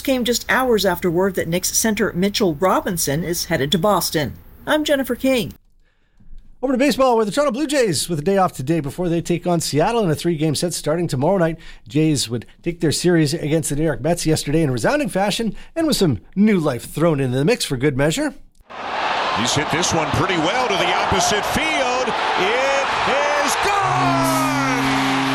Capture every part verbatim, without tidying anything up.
came just hours after word that Knicks center Mitchell Robinson is headed to Boston. I'm Jennifer King. Over to baseball, where the Toronto Blue Jays with a day off today before they take on Seattle in a three-game set starting tomorrow night. Jays would take their series against the New York Mets yesterday in resounding fashion and with some new life thrown into the mix for good measure. He's hit this one pretty well to the opposite field. It is gone!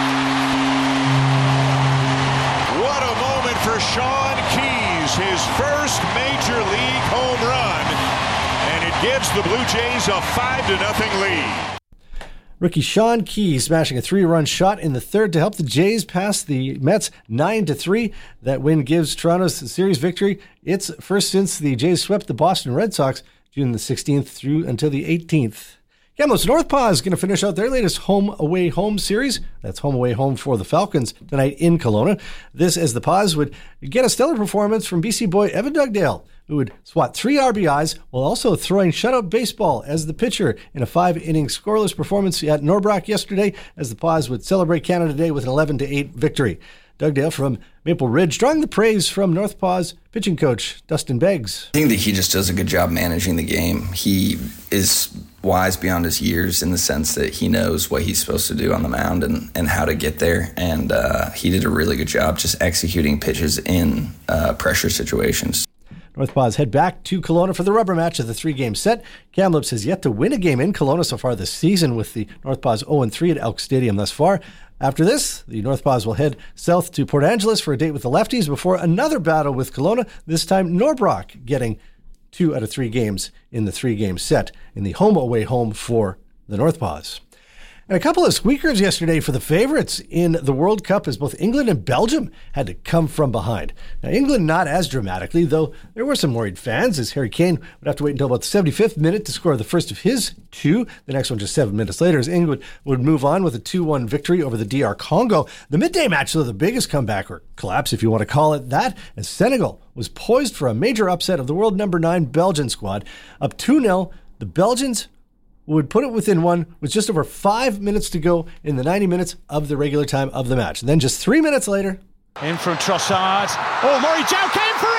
What a moment for Sean Keys, his first major league home run. And it gives the Blue Jays a five to nothing lead. Rookie Sean Keys smashing a three-run shot in the third to help the Jays pass the Mets nine to three. That win gives Toronto's series victory. It's first since the Jays swept the Boston Red Sox June the sixteenth through until the eighteenth. Kamloops Northpaw is going to finish out their latest home-away-home series. That's home-away-home for the Falcons tonight in Kelowna. This as the Paws would get a stellar performance from B C boy Evan Dugdale, who would swat three R B Is while also throwing shutout baseball as the pitcher in a five-inning scoreless performance at Norbrock yesterday as the Paws would celebrate Canada Day with an eleven to eight victory. Dugdale from Maple Ridge drawing the praise from Northpaw's pitching coach, Dustin Beggs. I think that he just does a good job managing the game. He is wise beyond his years in the sense that he knows what he's supposed to do on the mound and, and how to get there. And uh, he did a really good job just executing pitches in uh, pressure situations. Northpaws head back to Kelowna for the rubber match of the three-game set. Kamloops has yet to win a game in Kelowna so far this season, with the Northpaws oh and three at Elk Stadium thus far. After this, the Northpaws will head south to Port Angeles for a date with the Lefties before another battle with Kelowna, this time Norbrock getting two out of three games in the three-game set in the home-away-home for the Northpaws. And a couple of squeakers yesterday for the favorites in the World Cup as both England and Belgium had to come from behind. Now, England not as dramatically, though there were some worried fans as Harry Kane would have to wait until about the seventy-fifth minute to score the first of his two. The next one just seven minutes later as England would move on with a two one victory over the D R Congo. The midday match, though, the biggest comeback, or collapse if you want to call it that, as Senegal was poised for a major upset of the world number nine Belgian squad. Up two nil, the Belgians would put it within one with just over five minutes to go in the ninety minutes of the regular time of the match. And then just three minutes later... In from Trossard. Oh, Murray Jow came for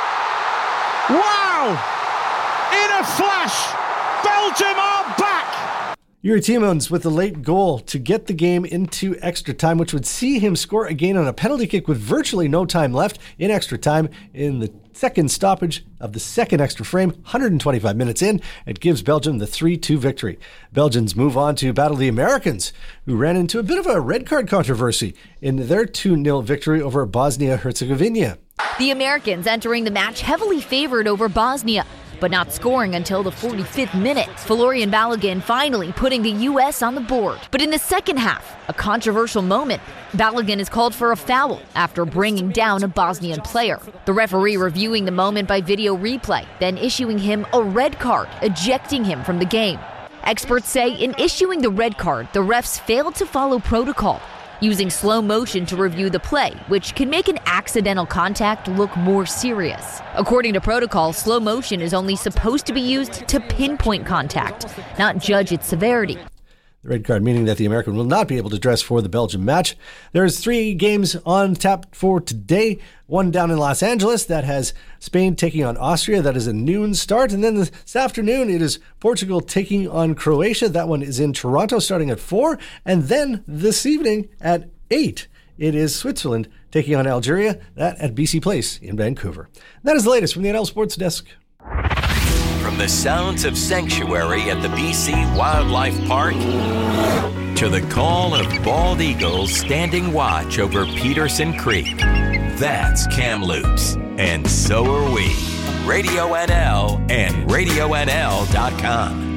it! Wow! In a flash, Belgium are back! Yuri Tielemans with the late goal to get the game into extra time, which would see him score again on a penalty kick with virtually no time left in extra time in the second stoppage of the second extra frame, one hundred twenty-five minutes in. It gives Belgium the three two victory. Belgians move on to battle the Americans, who ran into a bit of a red card controversy in their two nil victory over Bosnia-Herzegovina. The Americans entering the match heavily favored over Bosnia, but not scoring until the forty-fifth minute. Florian Balogun finally putting the U S on the board. But in the second half, a controversial moment, Balogun is called for a foul after bringing down a Bosnian player. The referee reviewing the moment by video replay, then issuing him a red card, ejecting him from the game. Experts say in issuing the red card, the refs failed to follow protocol, using slow motion to review the play, which can make an accidental contact look more serious. According to protocol, slow motion is only supposed to be used to pinpoint contact, not judge its severity. The red card meaning that the American will not be able to dress for the Belgium match. There's three games on tap for today. One down in Los Angeles that has Spain taking on Austria. That is a noon start. And then this afternoon it is Portugal taking on Croatia. That one is in Toronto starting at four. And then this evening at eight, it is Switzerland taking on Algeria. That at B C Place in Vancouver. That is the latest from the N L Sports Desk. From the sounds of sanctuary at the B C Wildlife Park to the call of bald eagles standing watch over Peterson Creek. That's Kamloops, and so are we. Radio N L and radio N L dot com.